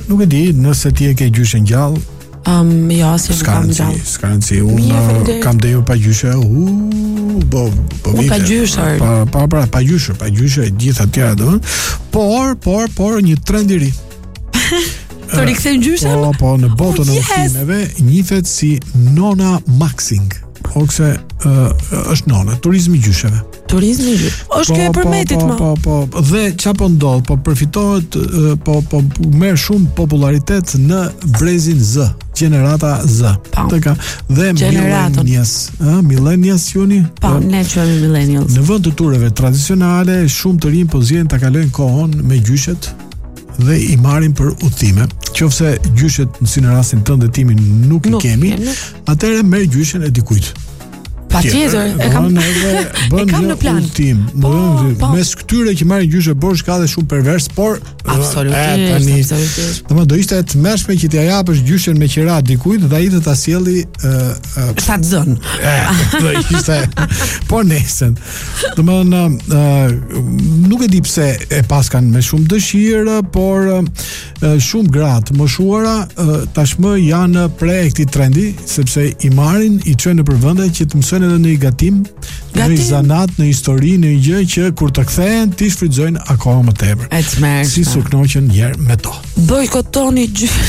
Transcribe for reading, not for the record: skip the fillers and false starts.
nuk e di, nëse ti e ke gjyshen gjallë. Jo, si kam gjallë. S'ka rëndësi. Unë kam dejo pa gjyshe. Po pa gjysher. Pa gjysher gjitha tjera do. Por një trend i ri. Të rikthejmë gjyshen? Po, në botën e udhëtimeve njihet si nona maxing. Ose është nona, turizmi i gjysheve. Turizmi është kjo e përmetit më. Po. Dhe çfarë po ndodh? Po përfitohet, po merr shumë popularitet në brezin Z, gjenerata Z. Dhe millennials juni? Po, ne quhemi millennials. Në vend të tureve tradicionale, shumë të rinj po zgjedhin ta kalojnë kohën me gjyshet dhe i marrin për udhime. Qofse gjyshet si në rastin tënd dhe timin nuk i kemi, atëherë merr gjyshen e dikujt. Patjetër, e kam në plan. Mes këtyre që marrin gjyshe borxh ka dhe shumë pervers, por absolutisht. Do ishte të mëshme që t'ia japësh gjyshen me qira dikujt dhe ai të ta sjelli shtatzën. Do ishte po nesën. Nuk e di pse e paskan me shumë dëshirë, por shumë gratë moshuara tashmë janë pre këtij trendi, sepse i marrin, i çojnë nëpër vende që të mësojnë edhe në i gatim, në i zanat, në histori, në i gjë që kur të kthehen ti shfrytëzojnë akoma më tepër. Si su knoqen njerë me to. Bojkotoni